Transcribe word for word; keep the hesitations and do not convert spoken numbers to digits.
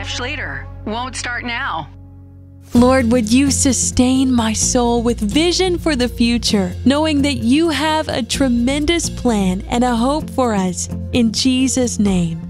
much later. Won't start now. Lord, would you sustain my soul with vision for the future, knowing that you have a tremendous plan and a hope for us. In Jesus' name.